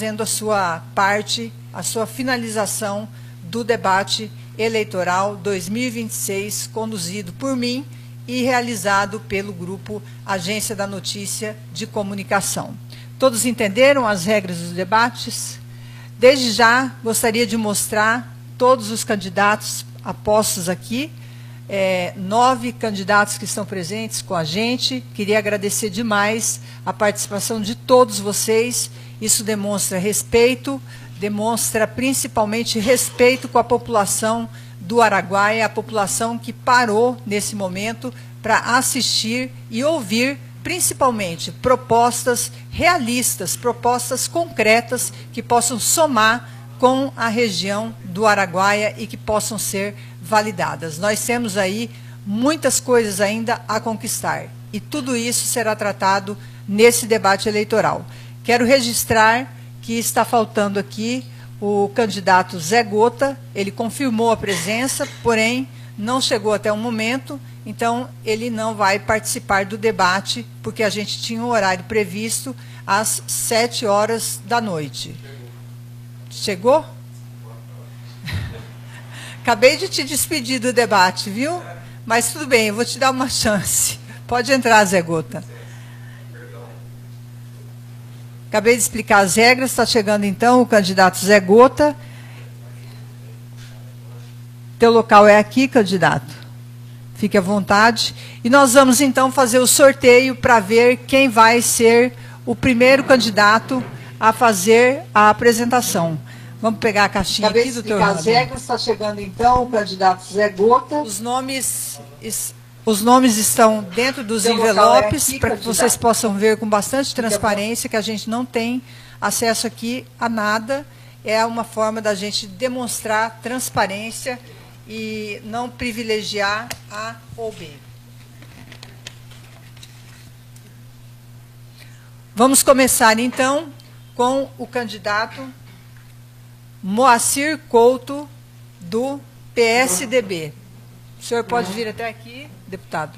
fazendo a sua parte, a sua finalização do debate eleitoral 2026, conduzido por mim e realizado pelo grupo Agência da Notícia de Comunicação. Todos entenderam as regras dos debates? Desde já, gostaria de mostrar todos os candidatos apostos aqui, 9 candidatos que estão presentes com a gente. Queria agradecer demais a participação de todos vocês. Isso demonstra respeito, demonstra principalmente respeito com a população do Araguaia, a população que parou nesse momento para assistir e ouvir, principalmente, propostas realistas, propostas concretas que possam somar com a região do Araguaia e que possam ser validadas. Nós temos aí muitas coisas ainda a conquistar e tudo isso será tratado nesse debate eleitoral. Quero registrar que está faltando aqui o candidato Zé Gota. Ele confirmou a presença, porém não chegou até o momento, então ele não vai participar do debate, porque a gente tinha um horário previsto às 7 horas da noite. Chegou? Acabei de te despedir do debate, viu? Mas tudo bem, eu vou te dar uma chance. Pode entrar, Zé Gota. Acabei de explicar as regras, está chegando então o candidato Zé Gota. Teu local é aqui, candidato. Fique à vontade. E nós vamos então fazer o sorteio para ver quem vai ser o primeiro candidato a fazer a apresentação. Vamos pegar a caixinha aqui, doutor. Acabei de explicar as regras, está chegando então o candidato Zé Gota. Os nomes estão dentro dos envelopes, para que vocês possam ver com bastante transparência, que a gente não tem acesso aqui a nada. É uma forma da gente demonstrar transparência e não privilegiar A ou B. Vamos começar, então, com o candidato Moacir Couto, do PSDB. O senhor pode vir até aqui, deputado.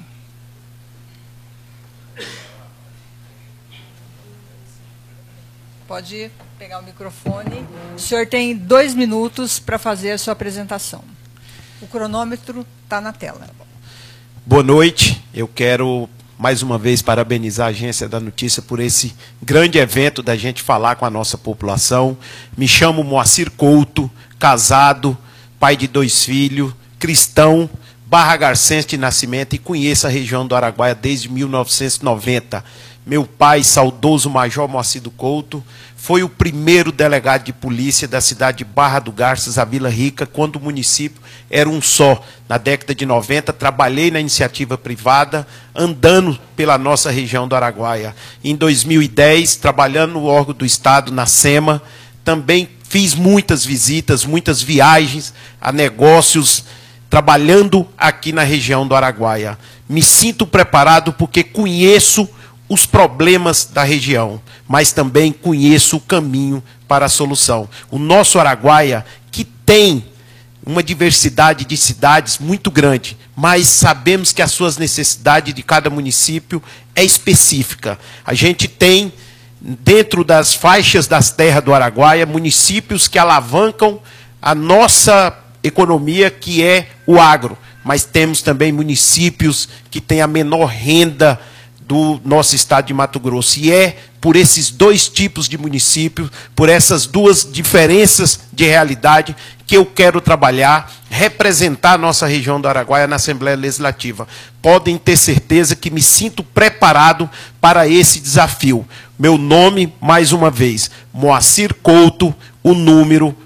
Pode pegar o microfone. O senhor tem 2 minutos para fazer a sua apresentação. O cronômetro está na tela. Boa noite. Eu quero, mais uma vez, parabenizar a Agência da Notícia por esse grande evento da gente falar com a nossa população. Me chamo Moacir Couto, casado, pai de 2 filhos, cristão, barragarcense de nascimento e conheço a região do Araguaia desde 1990. Meu pai, saudoso Major Moacir do Couto, foi o primeiro delegado de polícia da cidade de Barra do Garças, a Vila Rica, quando o município era um só. Na década de 90, trabalhei na iniciativa privada, andando pela nossa região do Araguaia. Em 2010, trabalhando no órgão do Estado, na SEMA, também fiz muitas visitas, muitas viagens a negócios, trabalhando aqui na região do Araguaia. Me sinto preparado porque conheço os problemas da região, mas também conheço o caminho para a solução. O nosso Araguaia, que tem uma diversidade de cidades muito grande, mas sabemos que as suas necessidades de cada município é específica. A gente tem, dentro das faixas das terras do Araguaia, municípios que alavancam a nossa economia, que é o agro, mas temos também municípios que têm a menor renda do nosso estado de Mato Grosso. E é por esses 2 tipos de municípios, por essas 2 diferenças de realidade, que eu quero trabalhar, representar a nossa região do Araguaia na Assembleia Legislativa. Podem ter certeza que me sinto preparado para esse desafio. Meu nome, mais uma vez, Moacir Couto, o número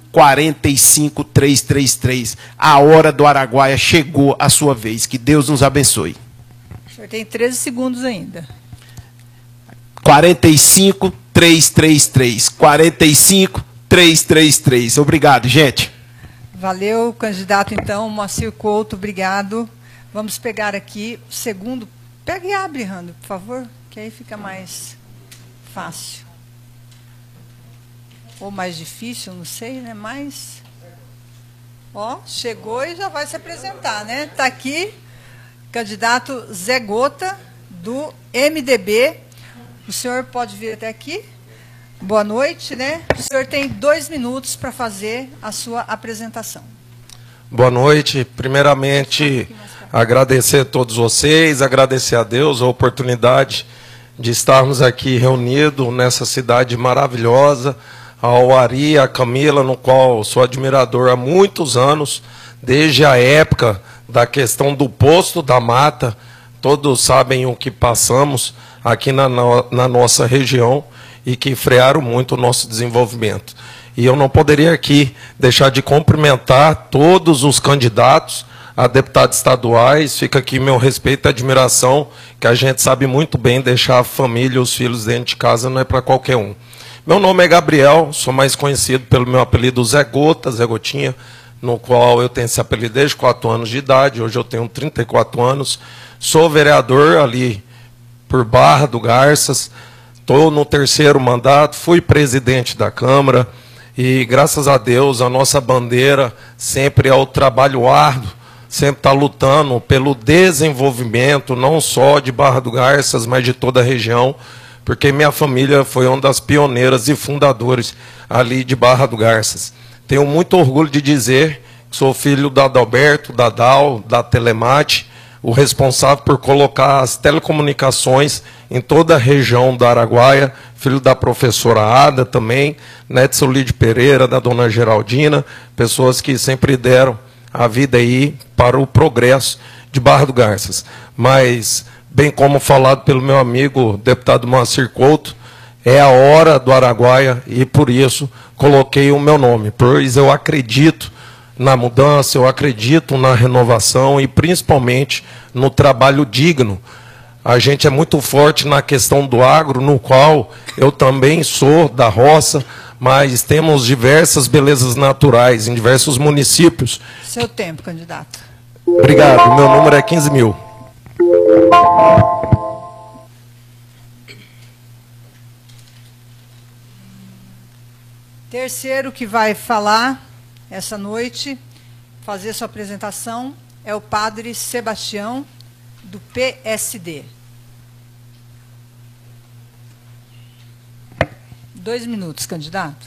45333. A hora do Araguaia chegou a sua vez. Que Deus nos abençoe. O senhor tem 13 segundos ainda. 45333. 45333. Obrigado, gente. Valeu, candidato, então. Moacir Couto, obrigado. Vamos pegar aqui o segundo. Pega e abre, Rando, por favor, que aí fica mais fácil. Ou mais difícil, não sei, né? Mas, ó, chegou e já vai se apresentar, né? Está aqui, candidato Zé Gota, do MDB. O senhor pode vir até aqui. Boa noite, né? O senhor tem 2 minutos para fazer a sua apresentação. Boa noite. Primeiramente, agradecer a todos vocês, agradecer a Deus a oportunidade de estarmos aqui reunidos nessa cidade maravilhosa, ao Ari, a Camila, no qual sou admirador há muitos anos, desde a época da questão do posto da mata. Todos sabem o que passamos aqui na nossa região e que frearam muito o nosso desenvolvimento. E eu não poderia aqui deixar de cumprimentar todos os candidatos a deputados estaduais. Fica aqui meu respeito e admiração, que a gente sabe muito bem deixar a família e os filhos dentro de casa não é para qualquer um. Meu nome é Gabriel, sou mais conhecido pelo meu apelido Zé Gota, Zé Gotinha, no qual eu tenho esse apelido desde 4 anos de idade, hoje eu tenho 34 anos, sou vereador ali por Barra do Garças, estou no 3º mandato, fui presidente da Câmara, e graças a Deus a nossa bandeira sempre é o trabalho árduo, sempre está lutando pelo desenvolvimento, não só de Barra do Garças, mas de toda a região, porque minha família foi uma das pioneiras e fundadoras ali de Barra do Garças. Tenho muito orgulho de dizer que sou filho da Adalberto, da Dal, da Telemate, o responsável por colocar as telecomunicações em toda a região do Araguaia, filho da professora Ada também, neto Solide Pereira, da dona Geraldina, pessoas que sempre deram a vida aí para o progresso de Barra do Garças. Mas, bem como falado pelo meu amigo deputado Moacir Couto, é a hora do Araguaia e por isso coloquei o meu nome, pois eu acredito na mudança, eu acredito na renovação e principalmente no trabalho digno. A gente é muito forte na questão do agro, no qual eu também sou da roça, mas temos diversas belezas naturais em diversos municípios. Seu tempo, candidato. Obrigado, meu número é 15.000. Terceiro que vai falar essa noite, fazer sua apresentação, é o padre Sebastião, do PSD. 2 minutos, candidato.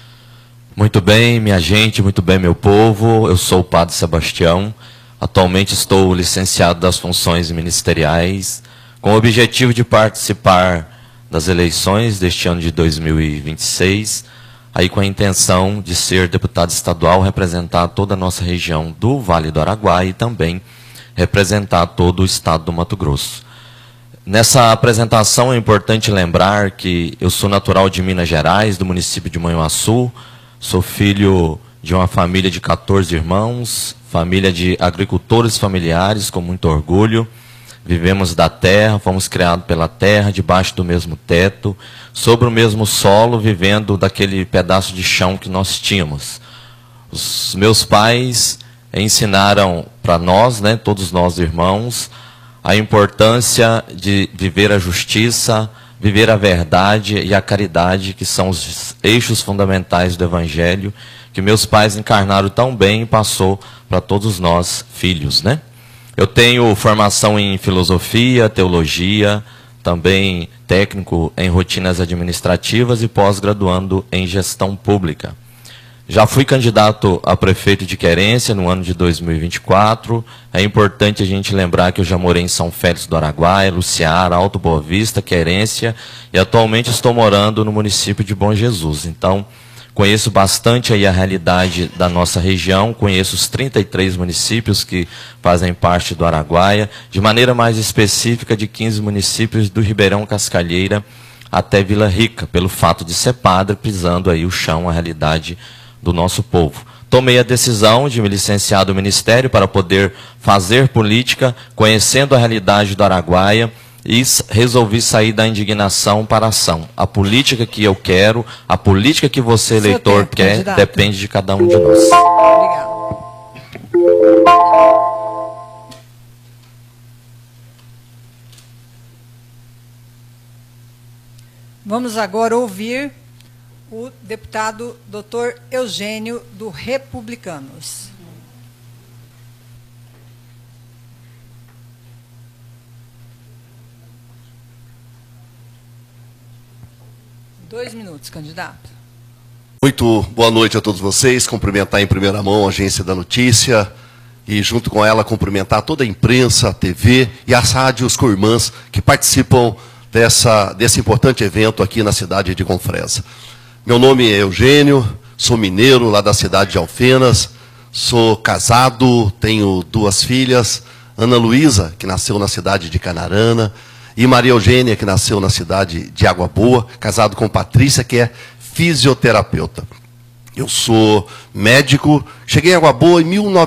Muito bem, minha gente, muito bem, meu povo. Eu sou o padre Sebastião. Atualmente estou licenciado das funções ministeriais, com o objetivo de participar das eleições deste ano de 2026, aí com a intenção de ser deputado estadual, representar toda a nossa região do Vale do Araguaia e também representar todo o estado do Mato Grosso. Nessa apresentação é importante lembrar que eu sou natural de Minas Gerais, do município de Manhuaçu, sou filho de uma família de 14 irmãos, família de agricultores familiares, com muito orgulho. Vivemos da terra, fomos criados pela terra, debaixo do mesmo teto, sobre o mesmo solo, vivendo daquele pedaço de chão que nós tínhamos. Os meus pais ensinaram para nós, né, todos nós irmãos, a importância de viver a justiça, viver a verdade e a caridade, que são os eixos fundamentais do Evangelho, que meus pais encarnaram tão bem e passou para todos nós, filhos, né? Eu tenho formação em filosofia, teologia, também técnico em rotinas administrativas e pós-graduando em gestão pública. Já fui candidato a prefeito de Querência no ano de 2024. É importante a gente lembrar que eu já morei em São Félix do Araguaia, Luciara, Alto Boa Vista, Querência, e atualmente estou morando no município de Bom Jesus. Então, conheço bastante aí a realidade da nossa região, conheço os 33 municípios que fazem parte do Araguaia, de maneira mais específica de 15 municípios do Ribeirão Cascalheira até Vila Rica, pelo fato de ser padre, pisando aí o chão, a realidade do nosso povo. Tomei a decisão de me licenciar do Ministério para poder fazer política, conhecendo a realidade do Araguaia, e resolvi sair da indignação para a ação. A política que eu quero, a política que você, eleitor, quer, candidato, depende de cada um de nós. Obrigado. Vamos agora ouvir o deputado Dr. Eugênio, do Republicanos. 2 minutos, candidato. Muito boa noite a todos vocês. Cumprimentar em primeira mão a Agência da Notícia e, junto com ela, cumprimentar toda a imprensa, a TV e as rádios co-irmãs que participam desse importante evento aqui na cidade de Confresa. Meu nome é Eugênio, sou mineiro lá da cidade de Alfenas, sou casado, tenho 2 filhas, Ana Luísa, que nasceu na cidade de Canarana, e Maria Eugênia, que nasceu na cidade de Água Boa, casado com Patrícia, que é fisioterapeuta. Eu sou médico, cheguei em Água Boa em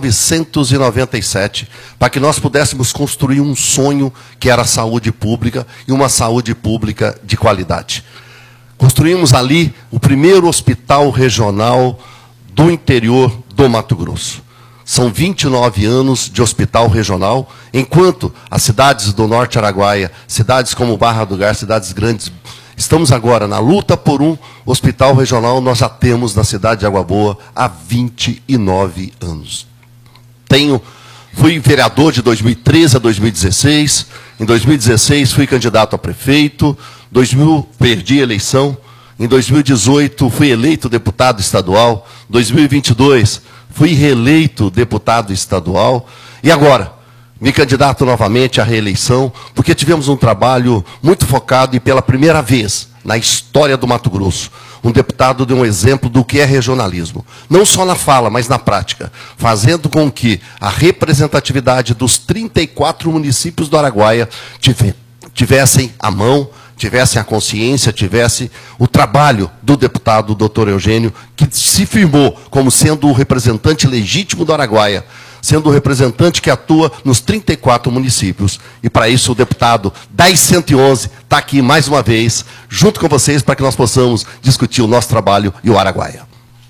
1997, para que nós pudéssemos construir um sonho que era a saúde pública, e uma saúde pública de qualidade. Construímos ali o primeiro hospital regional do interior do Mato Grosso. São 29 anos de hospital regional, enquanto as cidades do Norte Araguaia, cidades como Barra do Garça, cidades grandes, estamos agora na luta por um hospital regional, nós já temos na cidade de Água Boa há 29 anos. Fui vereador de 2013 a 2016, em 2016 fui candidato a prefeito, perdi a eleição, em 2018 fui eleito deputado estadual, 2022 fui reeleito deputado estadual, e agora me candidato novamente à reeleição, porque tivemos um trabalho muito focado e pela primeira vez na história do Mato Grosso, um deputado deu um exemplo do que é regionalismo. Não só na fala, mas na prática, fazendo com que a representatividade dos 34 municípios do Araguaia tivessem a mão, tivessem a consciência, tivesse o trabalho do deputado Dr. Eugênio, que se firmou como sendo o representante legítimo do Araguaia, sendo o representante que atua nos 34 municípios. E para isso o deputado 10111 está aqui mais uma vez, junto com vocês, para que nós possamos discutir o nosso trabalho e o Araguaia.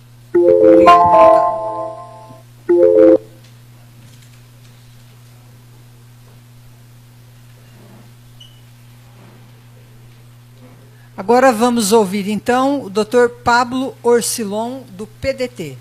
Agora vamos ouvir, então, o Dr. Pablo Orsilon, do PDT.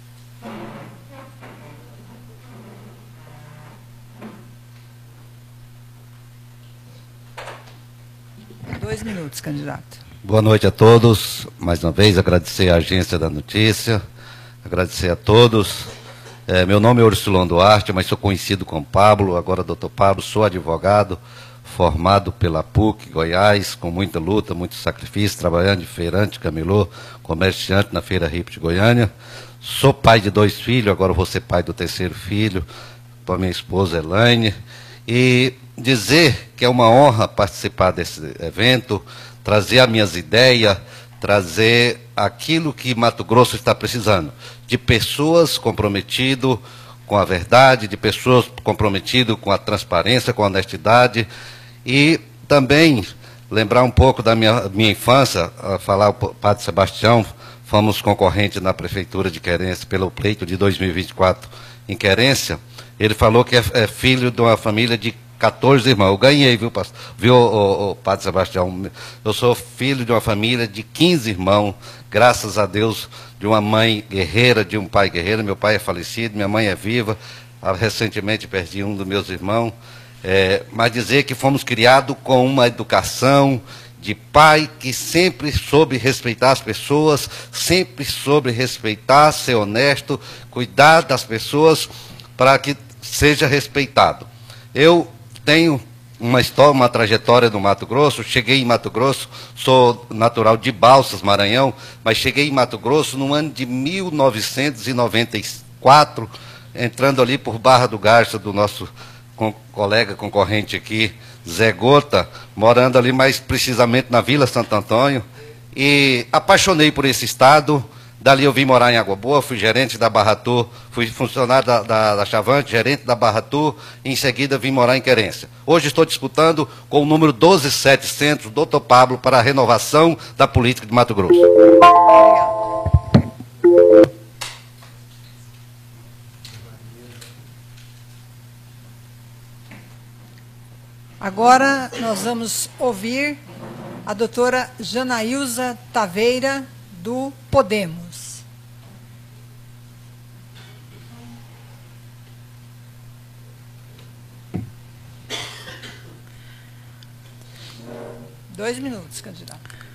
Dois minutos, candidato. Boa noite a todos. Mais uma vez, agradecer à Agência da Notícia, agradecer a todos. Meu nome é Orsilon Duarte, mas sou conhecido como Pablo, agora doutor Pablo, sou advogado, formado pela PUC, Goiás, com muita luta, muito sacrifício, trabalhando de feirante, camelô, comerciante na Feira Hippie de Goiânia. Sou pai de 2 filhos, agora vou ser pai do 3º filho, com a minha esposa Elaine. E dizer que é uma honra participar desse evento, trazer as minhas ideias, trazer aquilo que Mato Grosso está precisando, de pessoas comprometidas com a verdade, de pessoas comprometidas com a transparência, com a honestidade, e também lembrar um pouco da minha infância, falar o Padre Sebastião, fomos concorrentes na Prefeitura de Querência pelo pleito de 2024 em Querência. Ele falou que é filho de uma família de 14 irmãos. Eu ganhei, viu, o Padre Sebastião? Eu sou filho de uma família de 15 irmãos, graças a Deus, de uma mãe guerreira, de um pai guerreiro. Meu pai é falecido, minha mãe é viva. Recentemente perdi um dos meus irmãos. Mas dizer que fomos criados com uma educação de pai que sempre soube respeitar as pessoas, sempre soube respeitar, ser honesto, cuidar das pessoas para que seja respeitado. Eu tenho uma história, uma trajetória no Mato Grosso. Cheguei em Mato Grosso, sou natural de Balsas, Maranhão, mas cheguei em Mato Grosso no ano de 1994, entrando ali por Barra do Garça, do nosso colega concorrente aqui, Zé Gota, morando ali mais precisamente na Vila Santo Antônio, e apaixonei por esse estado. Dali eu vim morar em Água Boa, fui gerente da Barratur, fui funcionário da Chavante, gerente da Barratur, e em seguida vim morar em Querência. Hoje estou disputando com o número 12700, doutor Pablo, para a renovação da política de Mato Grosso. Agora nós vamos ouvir a doutora Janaílza Taveira, do Podemos. Dois minutos, candidato.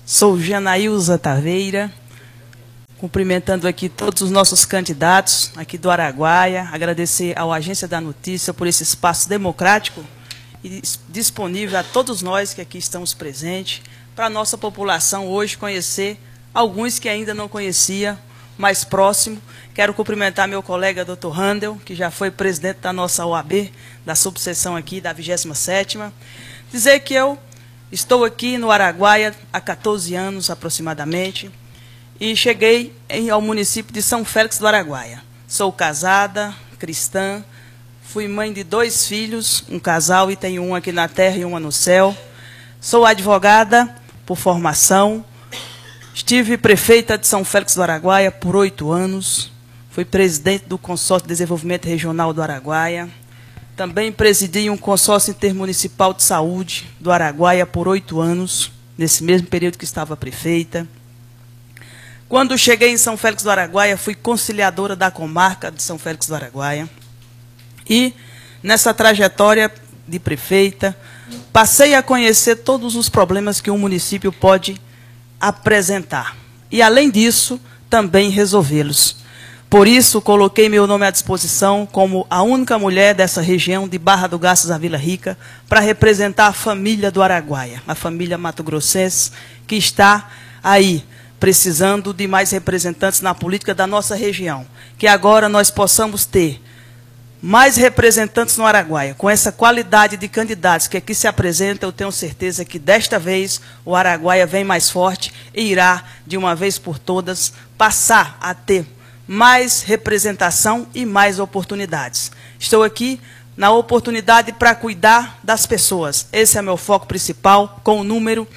Sou Janaílza Taveira, cumprimentando aqui todos os nossos candidatos aqui do Araguaia, agradecer à Agência da Notícia por esse espaço democrático e disponível a todos nós que aqui estamos presentes, para a nossa população hoje conhecer alguns que ainda não conhecia, mais próximo. Quero cumprimentar meu colega Dr. Randel, que já foi presidente da nossa OAB, da subseção aqui da 27ª. Dizer que eu estou aqui no Araguaia há 14 anos aproximadamente e cheguei ao município de São Félix do Araguaia. Sou casada, cristã, fui mãe de 2 filhos, um casal, e tenho um aqui na terra e uma no céu. Sou advogada por formação, estive prefeita de São Félix do Araguaia por 8 anos, fui presidente do Consórcio de Desenvolvimento Regional do Araguaia, também presidi um consórcio intermunicipal de saúde do Araguaia por 8 anos, nesse mesmo período que estava prefeita. Quando cheguei em São Félix do Araguaia, fui conciliadora da comarca de São Félix do Araguaia. E, nessa trajetória de prefeita, passei a conhecer todos os problemas que um município pode apresentar. E, além disso, também resolvê-los. Por isso, coloquei meu nome à disposição como a única mulher dessa região de Barra do Garças à Vila Rica para representar a família do Araguaia, a família mato-grossense, que está aí, precisando de mais representantes na política da nossa região. Que agora nós possamos ter mais representantes no Araguaia. Com essa qualidade de candidatos que aqui se apresentam, eu tenho certeza que desta vez o Araguaia vem mais forte e irá, de uma vez por todas, passar a ter mais representação e mais oportunidades. Estou aqui na oportunidade para cuidar das pessoas. Esse é meu foco principal, com o número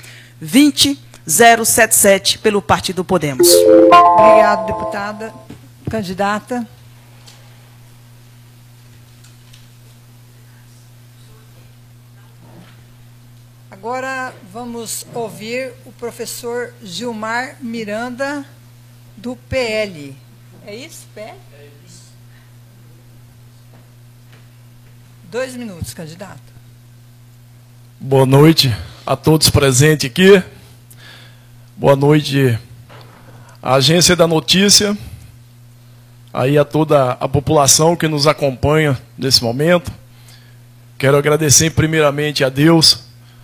20077 pelo Partido Podemos. Obrigada, deputada. Candidata. Agora vamos ouvir o professor Gilmar Miranda, do PL. É isso, PL? É isso. 2 minutos, candidato. Boa noite a todos presentes aqui. Boa noite à Agência da Notícia, aí a toda a população que nos acompanha nesse momento. Quero agradecer primeiramente a Deus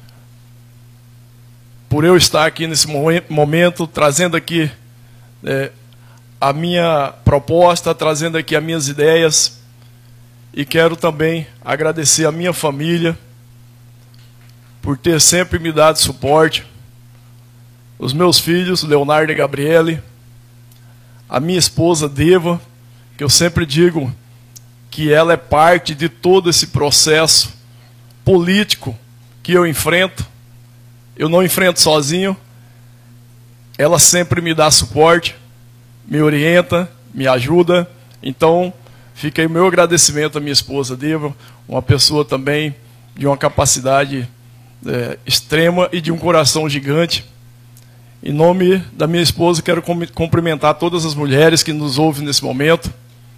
por eu estar aqui nesse momento, trazendo aqui a minha proposta, trazendo aqui as minhas ideias. E quero também agradecer a minha família por ter sempre me dado suporte. Os meus filhos, Leonardo e Gabriele, a minha esposa, Deva, que eu sempre digo que ela é parte de todo esse processo político que eu enfrento. Eu não enfrento sozinho, ela sempre me dá suporte, me orienta, me ajuda. Então, fica aí o meu agradecimento à minha esposa, Deva, uma pessoa também de uma capacidade extrema e de um coração gigante. Em nome da minha esposa, quero cumprimentar todas as mulheres que nos ouvem nesse momento.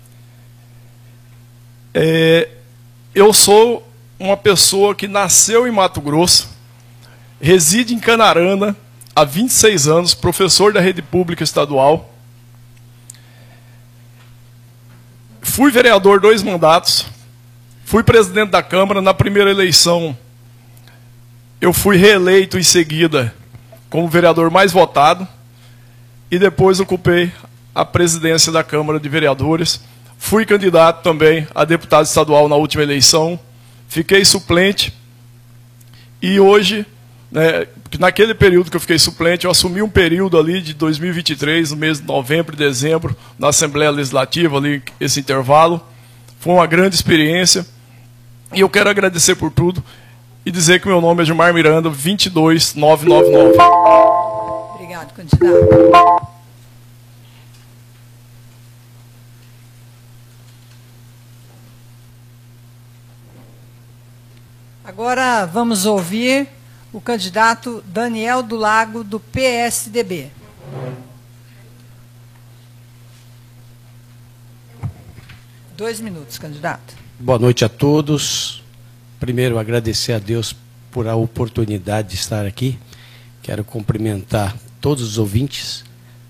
Eu sou uma pessoa que nasceu em Mato Grosso, reside em Canarana há 26 anos, professor da rede pública estadual. Fui vereador 2 mandatos, fui presidente da Câmara. Na primeira eleição, eu fui reeleito em seguida como vereador mais votado, e depois ocupei a presidência da Câmara de Vereadores. Fui candidato também a deputado estadual na última eleição, fiquei suplente, e hoje, naquele período que eu fiquei suplente, eu assumi um período ali de 2023, no mês de novembro e dezembro, na Assembleia Legislativa, ali, esse intervalo. Foi uma grande experiência, e eu quero agradecer por tudo, e dizer que meu nome é Gilmar Miranda, 22999. Obrigado, candidato. Agora vamos ouvir o candidato Daniel do Lago, do PSDB. Dois minutos, candidato. Boa noite a todos. Primeiro, agradecer a Deus por a oportunidade de estar aqui. Quero cumprimentar todos os ouvintes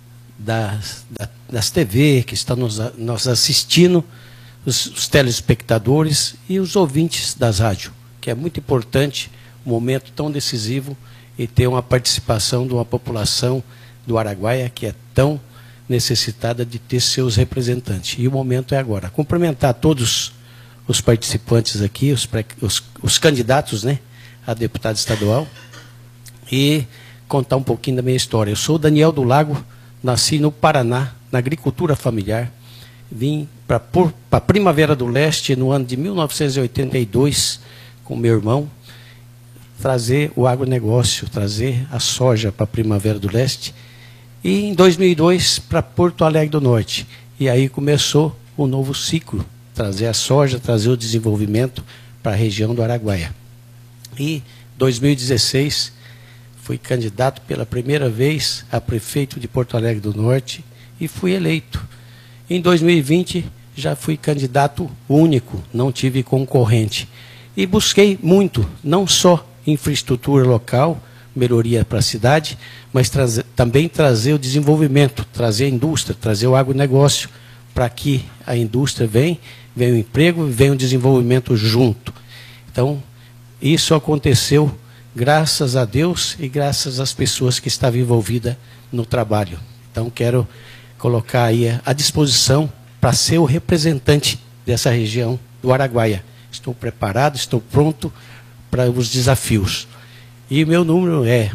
das TV que estão nos assistindo, os telespectadores e os ouvintes das rádios, que é muito importante, um momento tão decisivo, e ter uma participação de uma população do Araguaia que é tão necessitada de ter seus representantes. E o momento é agora. Cumprimentar todos os participantes aqui, os candidatos, né, a deputado estadual, e contar um pouquinho da minha história. Eu sou Daniel do Lago, nasci no Paraná, na agricultura familiar. Vim para Primavera do Leste no ano de 1982 com meu irmão, trazer o agronegócio, trazer a soja para Primavera do Leste. E em 2002 para Porto Alegre do Norte. E aí começou o novo ciclo, trazer a soja, trazer o desenvolvimento para a região do Araguaia. E 2016 fui candidato pela primeira vez a prefeito de Porto Alegre do Norte e fui eleito. Em 2020 já fui candidato único, não tive concorrente. E busquei muito, não só infraestrutura local, melhoria para a cidade, mas também trazer o desenvolvimento, trazer a indústria, trazer o agronegócio, para que a indústria venha o emprego e venha o desenvolvimento junto. Então, isso aconteceu graças a Deus e graças às pessoas que estavam envolvidas no trabalho. Então, quero colocar aí à disposição para ser o representante dessa região do Araguaia. Estou preparado, estou pronto para os desafios. E meu número é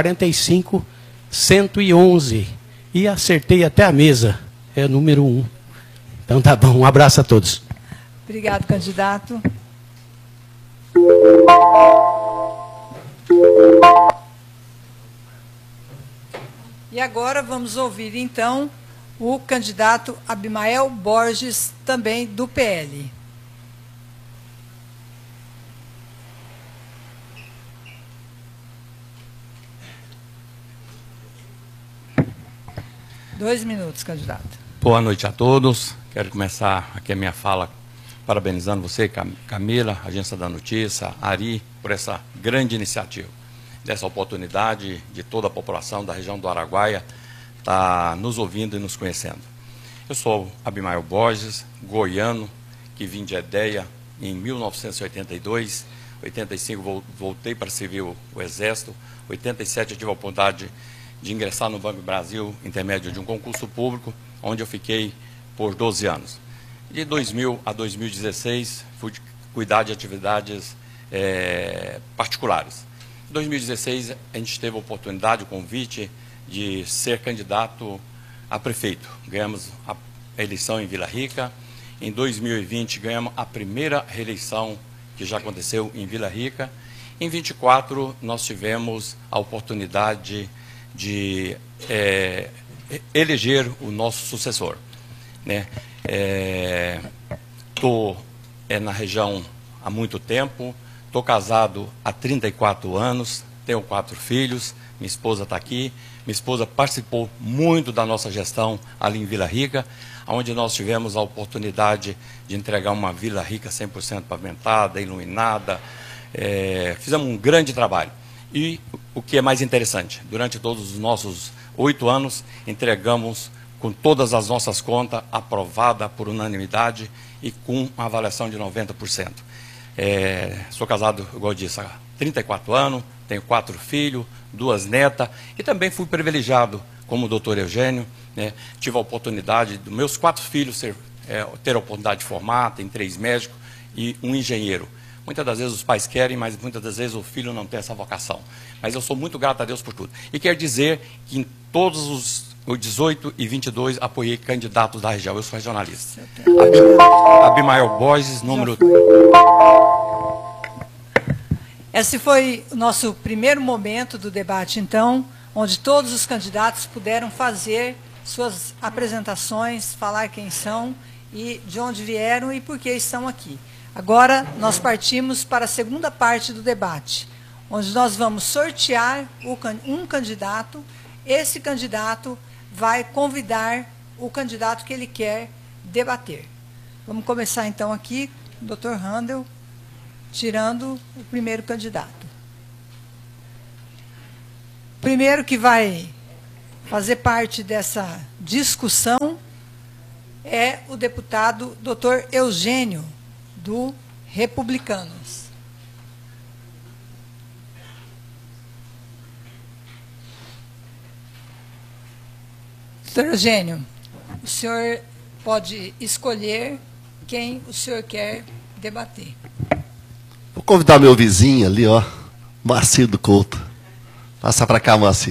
45111. E acertei até a mesa, é o número 1. Então tá bom, um abraço a todos. Obrigado, candidato. E agora vamos ouvir, então, o candidato Abimael Borges, também do PL. Dois minutos, candidato. Boa noite a todos. Quero começar aqui a minha fala parabenizando você, Camila, Agência da Notícia, Ari, por essa grande iniciativa. Dessa oportunidade de toda a população da região do Araguaia estar nos ouvindo e nos conhecendo. Eu sou Abimael Borges, goiano, que vim de Edéia em 1982, 85 voltei para servir o Exército, 87 eu tive a oportunidade de ingressar no Banco do Brasil, intermédio de um concurso público, onde eu fiquei por 12 anos. De 2000 a 2016, fui cuidar de atividades particulares. Em 2016, a gente teve a oportunidade, o convite de ser candidato a prefeito. Ganhamos a eleição em Vila Rica. Em 2020, ganhamos a primeira reeleição que já aconteceu em Vila Rica. Em 24, nós tivemos a oportunidade de eleger o nosso sucessor. Estou na região há muito tempo, estou casado há 34 anos, tenho 4 filhos, minha esposa está aqui. Minha esposa participou muito da nossa gestão ali em Vila Rica, onde nós tivemos a oportunidade de entregar uma Vila Rica 100% pavimentada, iluminada. Fizemos um grande trabalho. E o que é mais interessante, durante todos os nossos 8 anos, entregamos com todas as nossas contas, aprovada por unanimidade e com uma avaliação de 90%. Sou casado, igual eu disse, há 34 anos, tenho 4 filhos, 2 netas, e também fui privilegiado como o doutor Eugênio, tive a oportunidade dos meus 4 filhos ter a oportunidade de formar, tem 3 médicos e um engenheiro. Muitas das vezes os pais querem, mas muitas das vezes o filho não tem essa vocação. Mas eu sou muito grato a Deus por tudo. E quero dizer que em todos os 18 e 22 apoiei candidatos da região. Eu sou regionalista. Abimael Borges, número... Esse foi o nosso primeiro momento do debate, então, onde todos os candidatos puderam fazer suas apresentações, falar quem são e de onde vieram e por que estão aqui. Agora, nós partimos para a segunda parte do debate, onde nós vamos sortear um candidato. Esse candidato vai convidar o candidato que ele quer debater. Vamos começar, então, aqui, Dr. Randel, tirando o primeiro candidato. primeiro que vai fazer parte dessa discussão é o deputado Dr. Eugênio, do Republicanos. Dr. Eugênio, o senhor pode escolher quem o senhor quer debater. Vou convidar meu vizinho ali, ó, Moacir do Couto. Passa para cá, Moacir.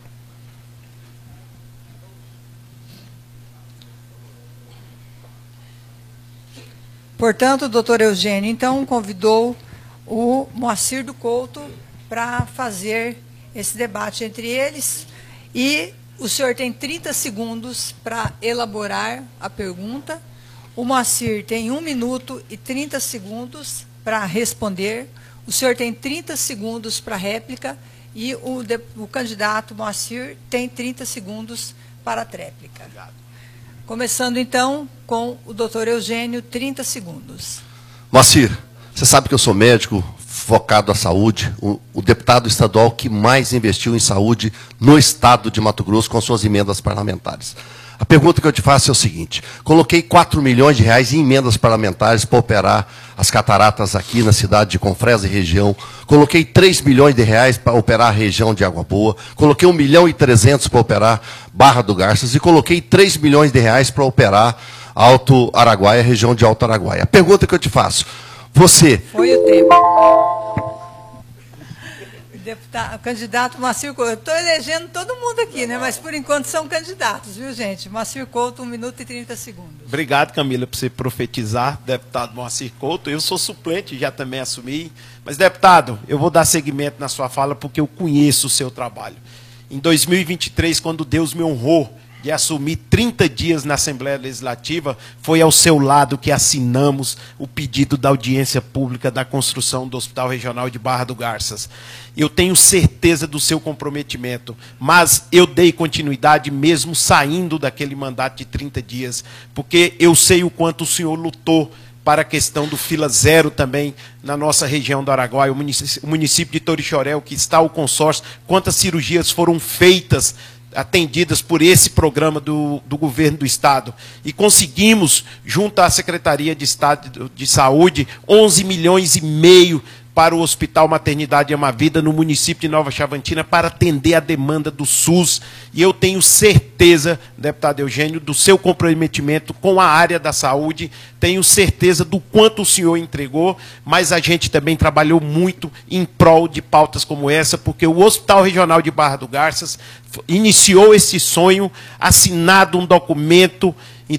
Portanto, o doutor Eugênio, então, convidou o Moacir do Couto para fazer esse debate entre eles. E o senhor tem 30 segundos para elaborar a pergunta. O Moacir tem 1 minuto e 30 segundos para responder. O senhor tem 30 segundos para réplica. E o candidato Moacir tem 30 segundos para a tréplica. Começando, então, com o doutor Eugênio, 30 segundos. Moacir, você sabe que eu sou médico focado à saúde, o deputado estadual que mais investiu em saúde no estado de Mato Grosso com suas emendas parlamentares. A pergunta que eu te faço é o seguinte: coloquei 4 milhões de reais em emendas parlamentares para operar as cataratas aqui na cidade de Confresa e região. Coloquei 3 milhões de reais para operar a região de Água Boa. Coloquei 1 milhão e 300 para operar Barra do Garças. E coloquei 3 milhões de reais para operar Alto Araguaia, região de Alto Araguaia. A pergunta que eu te faço: você... Foi o tempo. Deputado, candidato Moacir Couto. Eu estou elegendo todo mundo aqui, né? Mas por enquanto são candidatos, viu, gente? Moacir Couto, 1 minuto e 30 segundos. Obrigado, Camila, por você profetizar, deputado Moacir Couto. Eu sou suplente, já também assumi. Mas, deputado, eu vou dar seguimento na sua fala porque eu conheço o seu trabalho. Em 2023, quando Deus me honrou de assumir 30 dias na Assembleia Legislativa, foi ao seu lado que assinamos o pedido da audiência pública da construção do Hospital Regional de Barra do Garças. Eu tenho certeza do seu comprometimento, mas eu dei continuidade mesmo saindo daquele mandato de 30 dias, porque eu sei o quanto o senhor lutou para a questão do fila zero também na nossa região do Araguaia, o município de Torixoréu, que está o consórcio, quantas cirurgias foram feitas, atendidas por esse programa do governo do Estado. E conseguimos, junto à Secretaria de Estado de Saúde, 11 milhões e meio para o Hospital Maternidade Amavida, no município de Nova Chavantina, para atender a demanda do SUS. E eu tenho certeza, deputado Eugênio, do seu comprometimento com a área da saúde, tenho certeza do quanto o senhor entregou, mas a gente também trabalhou muito em prol de pautas como essa, porque o Hospital Regional de Barra do Garças iniciou esse sonho, assinado um documento em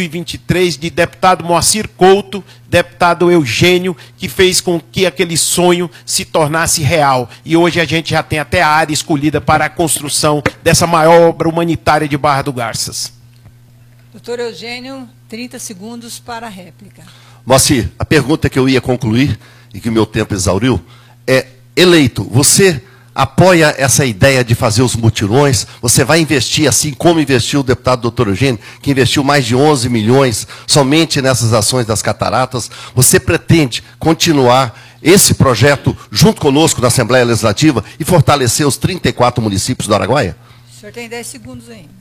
2023, de deputado Moacir Couto, deputado Eugênio, que fez com que aquele sonho se tornasse real. E hoje a gente já tem até a área escolhida para a construção dessa maior obra humanitária de Barra do Garças. Doutor Eugênio, 30 segundos para a réplica. Moacir, a pergunta que eu ia concluir, e que o meu tempo exauriu, é: eleito, você apoia essa ideia de fazer os mutirões? Você vai investir assim como investiu o deputado doutor Eugênio, que investiu mais de 11 milhões somente nessas ações das cataratas? Você pretende continuar esse projeto junto conosco na Assembleia Legislativa e fortalecer os 34 municípios do Araguaia? O senhor tem 10 segundos ainda.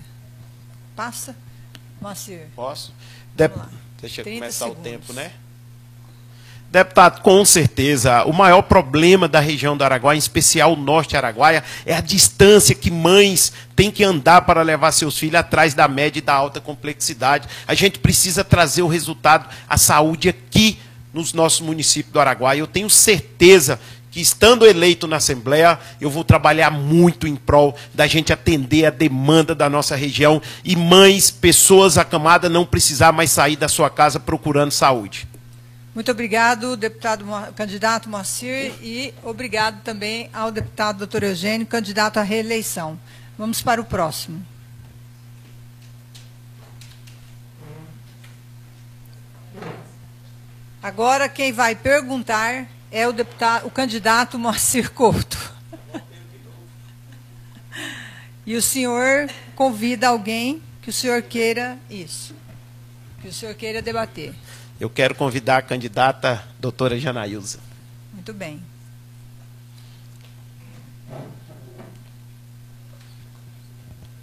Passa, Moacir. Posso? Deixa eu começar segundos. o tempo, né? Deputado, com certeza, o maior problema da região do Araguaia, em especial o norte Araguaia, é a distância que mães têm que andar para levar seus filhos atrás da média e da alta complexidade. A gente precisa trazer o resultado, a saúde aqui nos nossos municípios do Araguaia. Eu tenho certeza que, estando eleito na Assembleia, eu vou trabalhar muito em prol da gente atender a demanda da nossa região e mães, pessoas acamadas, não precisar mais sair da sua casa procurando saúde. Muito obrigado, candidato Moacir, e obrigado também ao deputado doutor Eugênio, candidato à reeleição. Vamos para o próximo. Agora quem vai perguntar é o candidato Moacir Couto. E o senhor convida alguém que o senhor queira que o senhor queira debater. Eu quero convidar a candidata doutora Janaílza. Muito bem.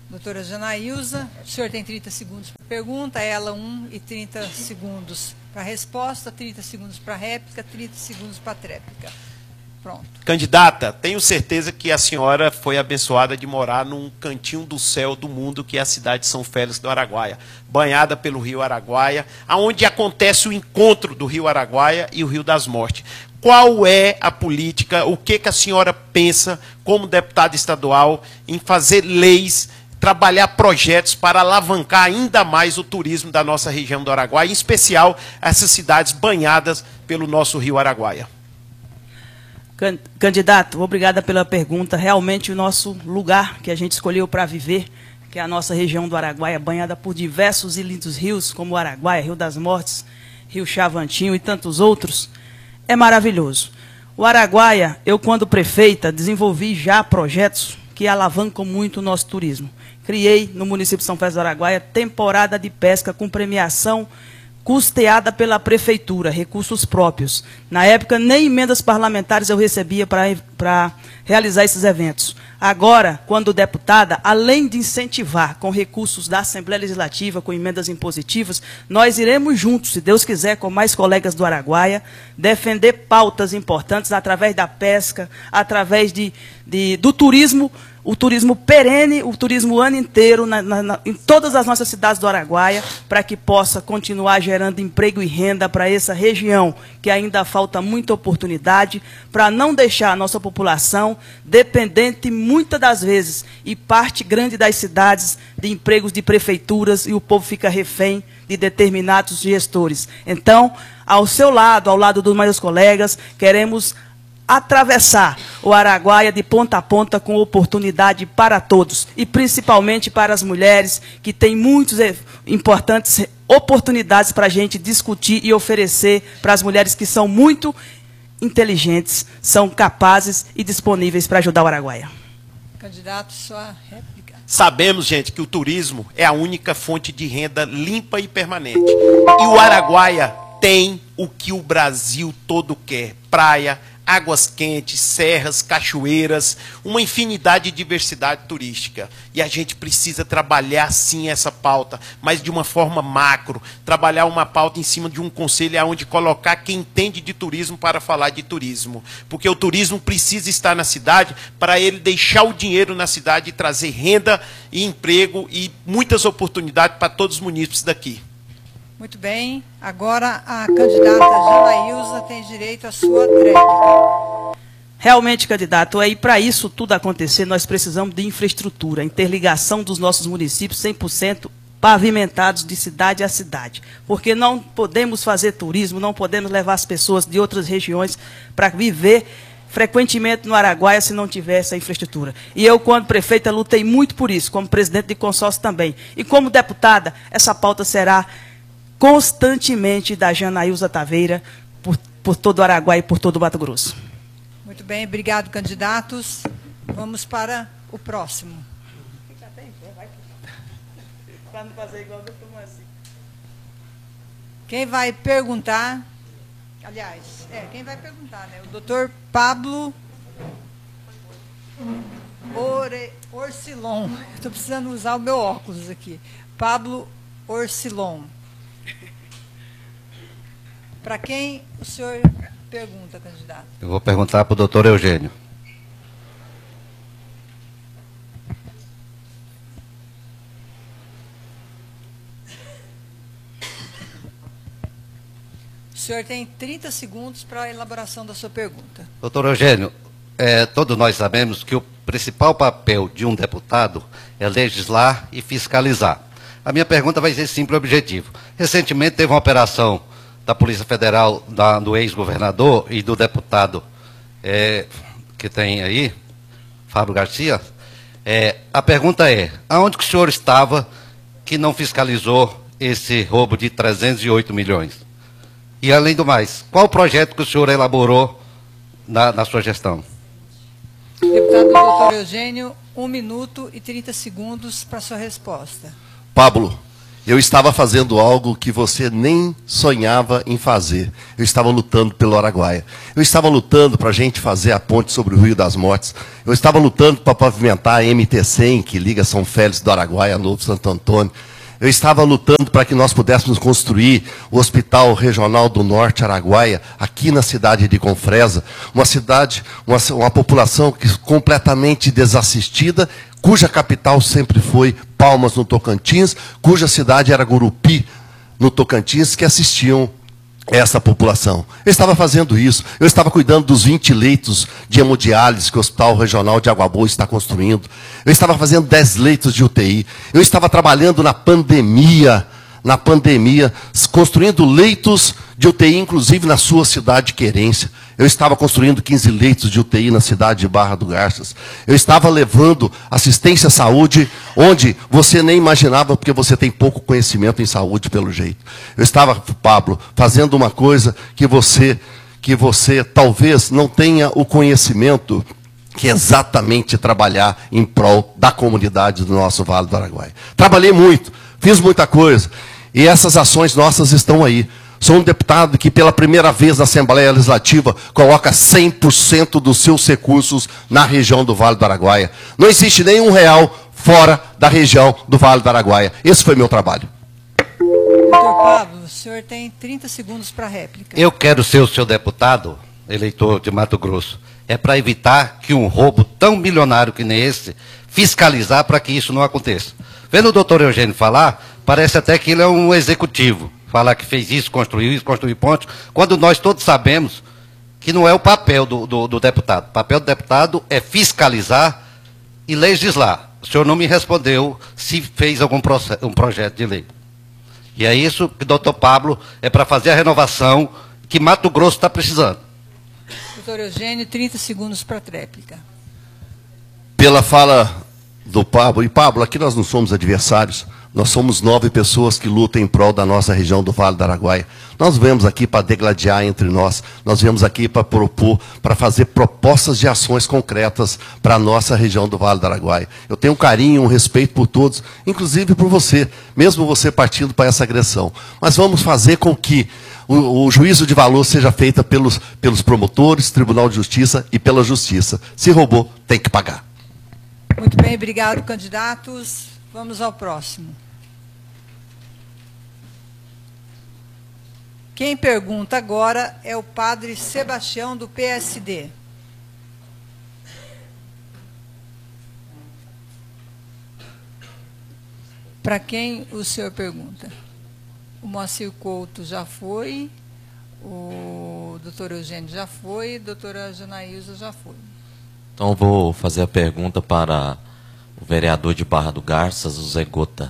Doutora Janaílza, o senhor tem 30 segundos para pergunta, ela 1 e 30 segundos para resposta, 30 segundos para réplica, 30 segundos para tréplica. Pronto. Candidata, tenho certeza que a senhora foi abençoada de morar num cantinho do céu do mundo, que é a cidade de São Félix do Araguaia, banhada pelo Rio Araguaia, aonde acontece o encontro do Rio Araguaia e o Rio das Mortes. Qual é a política, o que a senhora pensa, como deputada estadual, em fazer leis, trabalhar projetos para alavancar ainda mais o turismo da nossa região do Araguaia, em especial essas cidades banhadas pelo nosso Rio Araguaia? Candidato, obrigada pela pergunta. Realmente o nosso lugar que a gente escolheu para viver, que é a nossa região do Araguaia, banhada por diversos e lindos rios, como o Araguaia, Rio das Mortes, Rio Chavantinho e tantos outros, é maravilhoso. O Araguaia, eu quando prefeita, desenvolvi já projetos que alavancam muito o nosso turismo. Criei no município de São Félix do Araguaia temporada de pesca com premiação custeada pela prefeitura, recursos próprios. Na época, nem emendas parlamentares eu recebia para realizar esses eventos. Agora, quando deputada, além de incentivar com recursos da Assembleia Legislativa, com emendas impositivas, nós iremos juntos, se Deus quiser, com mais colegas do Araguaia, defender pautas importantes através da pesca, através do turismo, o turismo perene, o turismo o ano inteiro, em todas as nossas cidades do Araguaia, para que possa continuar gerando emprego e renda para essa região, que ainda falta muita oportunidade, para não deixar a nossa população dependente, muitas das vezes, e parte grande das cidades, de empregos de prefeituras, e o povo fica refém de determinados gestores. Então, ao seu lado, ao lado dos meus colegas, queremos atravessar o Araguaia de ponta a ponta com oportunidade para todos, e principalmente para as mulheres, que têm muitas importantes oportunidades para a gente discutir e oferecer para as mulheres que são muito inteligentes, são capazes e disponíveis para ajudar o Araguaia. Candidato, sua réplica. Sabemos, gente, que o turismo é a única fonte de renda limpa e permanente. E o Araguaia tem o que o Brasil todo quer: praia, águas quentes, serras, cachoeiras, uma infinidade de diversidade turística. E a gente precisa trabalhar, sim, essa pauta, mas de uma forma macro, trabalhar uma pauta em cima de um conselho onde colocar quem entende de turismo para falar de turismo. Porque o turismo precisa estar na cidade para ele deixar o dinheiro na cidade e trazer renda e emprego e muitas oportunidades para todos os munícipes daqui. Muito bem. Agora a candidata Janaílza tem direito à sua tréplica. Realmente, candidato, e para isso tudo acontecer, nós precisamos de infraestrutura, interligação dos nossos municípios 100% pavimentados de cidade a cidade. Porque não podemos fazer turismo, não podemos levar as pessoas de outras regiões para viver frequentemente no Araguaia se não tiver essa infraestrutura. E eu, quando prefeita, lutei muito por isso, como presidente de consórcio também. E como deputada, essa pauta será constantemente da Janaílza Taveira, por todo o Araguaia e por todo o Mato Grosso. Muito bem, obrigado, candidatos. Vamos para o próximo. Fica bem, vai. Para não fazer igual do Tomasi. Quem vai perguntar? Aliás, quem vai perguntar, né? O doutor Pablo Orsilon. Estou precisando usar o meu óculos aqui. Pablo Orsilon. Para quem o senhor pergunta, candidato? Eu vou perguntar para o doutor Eugênio. O senhor tem 30 segundos para a elaboração da sua pergunta. Doutor Eugênio, todos nós sabemos que o principal papel de um deputado é legislar e fiscalizar. A minha pergunta vai ser simples e objetiva. Recentemente teve uma operação da Polícia Federal, do ex-governador e do deputado que tem aí, Fábio Garcia. A pergunta é: aonde que o senhor estava que não fiscalizou esse roubo de 308 milhões? E, além do mais, qual o projeto que o senhor elaborou na sua gestão? Deputado doutor Eugênio, 1 minuto e 30 segundos para sua resposta. Pablo, eu estava fazendo algo que você nem sonhava em fazer. Eu estava lutando pelo Araguaia. Eu estava lutando para a gente fazer a ponte sobre o Rio das Mortes. Eu estava lutando para pavimentar a MT-100, que liga São Félix do Araguaia a Novo Santo Antônio. Eu estava lutando para que nós pudéssemos construir o Hospital Regional do Norte Araguaia, aqui na cidade de Confresa, uma cidade, uma população completamente desassistida, cuja capital sempre foi Palmas, no Tocantins, cuja cidade era Gurupi, no Tocantins, que assistiam essa população. Eu estava fazendo isso, eu estava cuidando dos 20 leitos de hemodiálise que o Hospital Regional de Água Boa está construindo. Eu estava fazendo 10 leitos de UTI. Eu estava trabalhando na pandemia, construindo leitos de UTI, inclusive na sua cidade de Querência. Eu estava construindo 15 leitos de UTI na cidade de Barra do Garças. Eu estava levando assistência à saúde, onde você nem imaginava, porque você tem pouco conhecimento em saúde, pelo jeito. Eu estava, Pablo, fazendo uma coisa que você talvez não tenha o conhecimento, que é exatamente trabalhar em prol da comunidade do nosso Vale do Araguaia. Trabalhei muito, fiz muita coisa, e essas ações nossas estão aí. Sou um deputado que, pela primeira vez na Assembleia Legislativa, coloca 100% dos seus recursos na região do Vale do Araguaia. Não existe nenhum real fora da região do Vale do Araguaia. Esse foi meu trabalho. Doutor Pablo, o senhor tem 30 segundos para a réplica. Eu quero ser o seu deputado, eleitor de Mato Grosso. É para evitar que um roubo tão milionário que nem esse, fiscalizar para que isso não aconteça. Vendo o doutor Eugênio falar, parece até que ele é um executivo. Falar que fez isso, construiu pontes, quando nós todos sabemos que não é o papel do deputado. O papel do deputado é fiscalizar e legislar. O senhor não me respondeu se fez algum um projeto de lei. E é isso que o doutor Pablo é para fazer a renovação que Mato Grosso está precisando. Doutor Eugênio, 30 segundos para a tréplica. Pela fala do Pablo, e Pablo, aqui nós não somos adversários, nós somos 9 pessoas que lutam em prol da nossa região do Vale do Araguaia. Nós viemos aqui para degladiar entre nós, nós viemos aqui para propor, para fazer propostas de ações concretas para a nossa região do Vale do Araguaia. Eu tenho um carinho, um respeito por todos, inclusive por você, mesmo você partindo para essa agressão. Mas vamos fazer com que o juízo de valor seja feito pelos promotores, Tribunal de Justiça e pela Justiça. Se roubou, tem que pagar. Muito bem, obrigado, candidatos. Vamos ao próximo. Quem pergunta agora é o padre Sebastião, do PSD. Para quem o senhor pergunta? O Moacir Couto já foi, o doutor Eugênio já foi, a doutora Janaísa já foi. Então, eu vou fazer a pergunta para o vereador de Barra do Garças, o Zé Gota.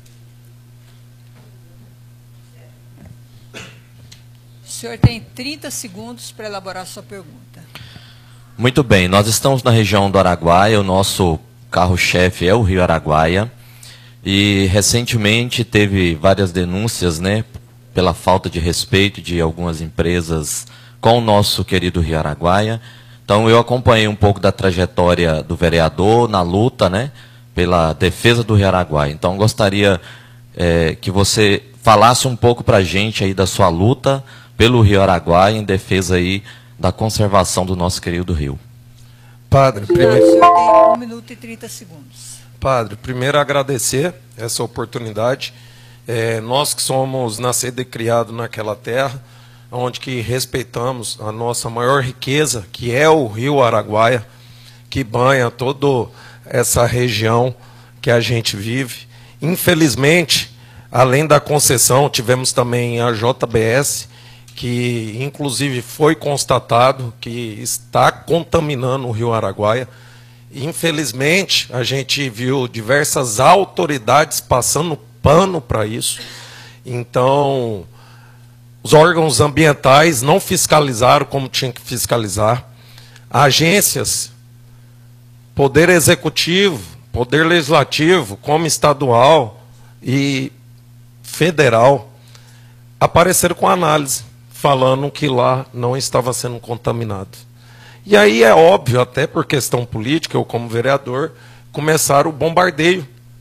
O senhor tem 30 segundos para elaborar sua pergunta. Muito bem, nós estamos na região do Araguaia, o nosso carro-chefe é o Rio Araguaia, e recentemente teve várias denúncias, né, pela falta de respeito de algumas empresas com o nosso querido Rio Araguaia. Então, eu acompanhei um pouco da trajetória do vereador na luta, né, pela defesa do Rio Araguaia. Então, gostaria que você falasse um pouco para a gente aí da sua luta pelo Rio Araguaia em defesa aí da conservação do nosso querido rio. Padre, O senhor tem 1 minuto e 30 segundos. Padre, primeiro agradecer essa oportunidade. Nós que somos nascidos e criados naquela terra, onde que respeitamos a nossa maior riqueza, que é o Rio Araguaia, que banha toda essa região que a gente vive. Infelizmente, além da concessão, tivemos também a JBS, que inclusive foi constatado que está contaminando o Rio Araguaia. Infelizmente, a gente viu diversas autoridades passando pano para isso. Então, os órgãos ambientais não fiscalizaram como tinha que fiscalizar. Agências, poder executivo, poder legislativo, como estadual e federal, apareceram com análise, falando que lá não estava sendo contaminado. E aí é óbvio, até por questão política, eu como vereador, começaram o bombardeio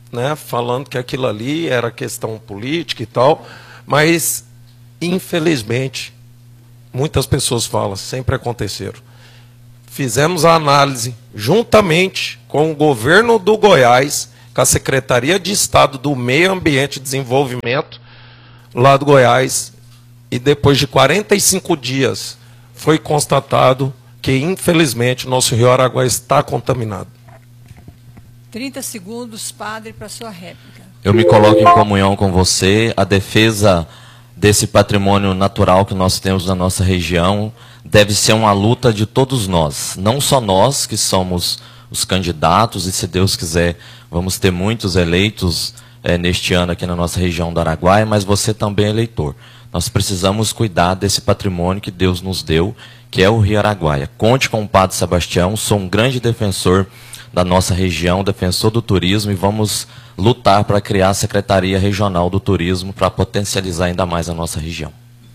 né, falando que aquilo ali era questão política e tal, mas, infelizmente, muitas pessoas falam, sempre aconteceram. Fizemos a análise juntamente com o governo do Goiás, com a Secretaria de Estado do Meio Ambiente e Desenvolvimento, lá do Goiás, e depois de 45 dias foi constatado que, infelizmente, nosso rio Araguaia está contaminado. 30 segundos, padre, para sua réplica. Eu me coloco em comunhão com você. A defesa desse patrimônio natural que nós temos na nossa região deve ser uma luta de todos nós. Não só nós, que somos os candidatos, e se Deus quiser, vamos ter muitos eleitos neste ano aqui na nossa região do Araguaia, mas você também é eleitor. Nós precisamos cuidar desse patrimônio que Deus nos deu, que é o Rio Araguaia. Conte com o Padre Sebastião, sou um grande defensor da nossa região, defensor do turismo, e vamos lutar para criar a Secretaria Regional do Turismo para potencializar ainda mais a nossa região.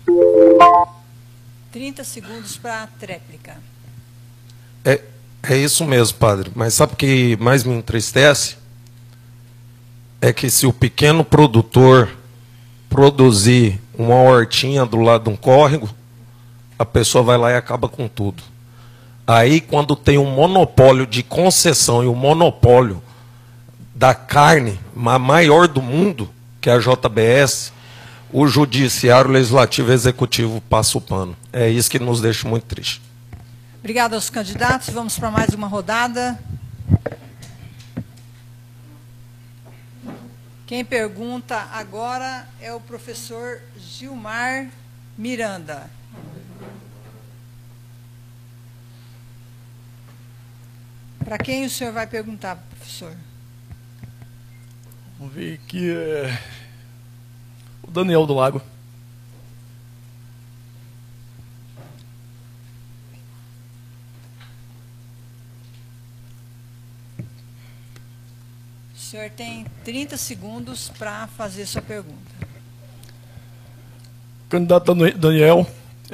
30 segundos para a tréplica. É isso mesmo, padre. Mas sabe o que mais me entristece? É que se o pequeno produtor produzir uma hortinha do lado de um córrego, a pessoa vai lá e acaba com tudo. Aí, quando tem um monopólio de concessão e um monopólio da carne maior do mundo, que é a JBS, o Judiciário, Legislativo e Executivo passa o pano. É isso que nos deixa muito triste. Obrigada aos candidatos. Vamos para mais uma rodada. Quem pergunta agora é o professor Gilmar Miranda. Para quem o senhor vai perguntar, professor? Vamos ver aqui. O Daniel do Lago. O senhor tem 30 segundos para fazer sua pergunta. Candidato Daniel,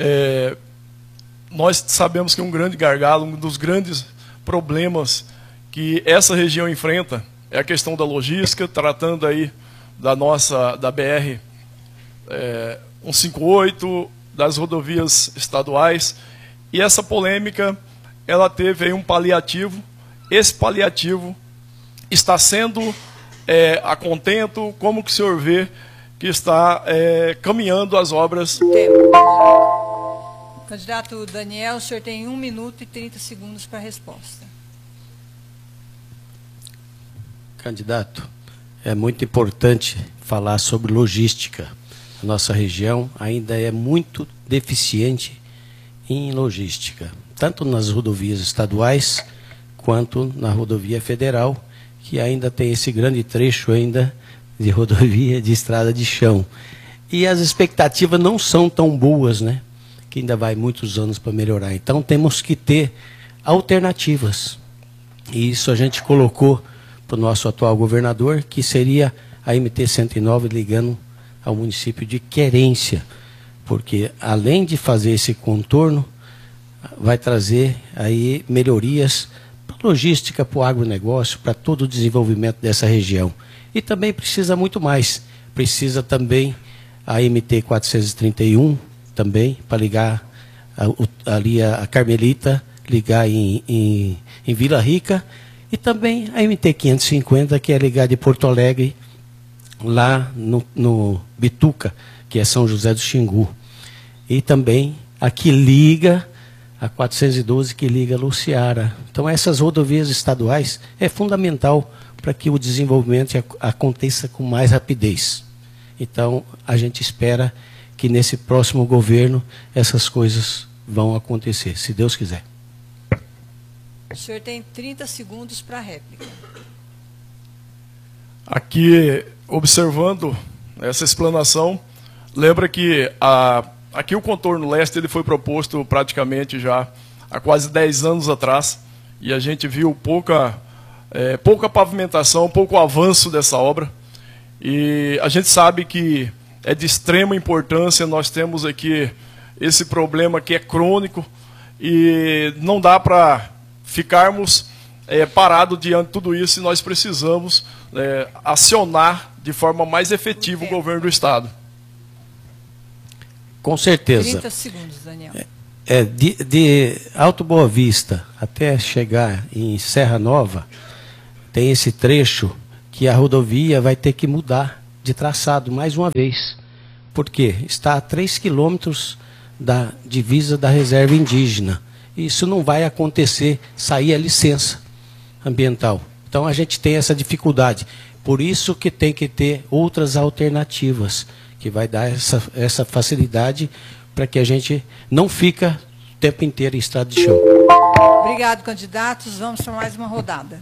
nós sabemos que é um grande gargalo, um dos grandes problemas que essa região enfrenta é a questão da logística, tratando aí da BR 158, das rodovias estaduais, e essa polêmica, ela teve aí um paliativo. Esse paliativo está sendo a contento? Como que o senhor vê que está caminhando as obras? Candidato Daniel, o senhor tem 1 minuto e 30 segundos para a resposta. Candidato, é muito importante falar sobre logística. A nossa região ainda é muito deficiente em logística, tanto nas rodovias estaduais quanto na rodovia federal, que ainda tem esse grande trecho ainda de rodovia de estrada de chão. E as expectativas não são tão boas, né? Que ainda vai muitos anos para melhorar. Então temos que ter alternativas. E isso a gente colocou para o nosso atual governador, que seria a MT-109 ligando ao município de Querência. Porque além de fazer esse contorno, vai trazer aí melhorias para a logística, para o agronegócio, para todo o desenvolvimento dessa região. E também precisa muito mais. Precisa também a MT-431, também, para ligar ali a Carmelita, ligar em Vila Rica, e também a MT-550, que é ligar de Porto Alegre, lá no Bituca, que é São José do Xingu. E também a que liga a 412, que liga a Luciara. Então, essas rodovias estaduais é fundamental para que o desenvolvimento aconteça com mais rapidez. Então, a gente espera que nesse próximo governo essas coisas vão acontecer, se Deus quiser. O senhor tem 30 segundos para a réplica. Aqui, observando essa explanação, lembra que aqui o contorno leste ele foi proposto praticamente já há quase 10 anos atrás, e a gente viu pouca pavimentação, pouco avanço dessa obra, e a gente sabe que é de extrema importância. Nós temos aqui esse problema que é crônico, e não dá para ficarmos parado diante de tudo isso e nós precisamos acionar de forma mais efetiva o governo do Estado. Com certeza. 30 segundos, Daniel. De Alto Boa Vista até chegar em Serra Nova, tem esse trecho que a rodovia vai ter que mudar de traçado mais uma vez. Por quê? Está a 3 quilômetros da divisa da reserva indígena. Isso não vai acontecer, sair a licença ambiental. Então a gente tem essa dificuldade. Por isso que tem que ter outras alternativas, que vai dar essa facilidade para que a gente não fica o tempo inteiro em estrada de chão. Obrigado, candidatos. Vamos para mais uma rodada.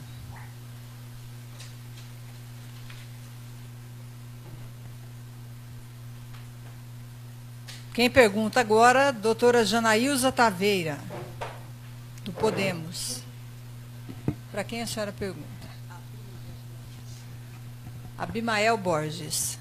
Quem pergunta agora, doutora Janaílza Taveira, do Podemos. Para quem a senhora pergunta? Abimael Borges.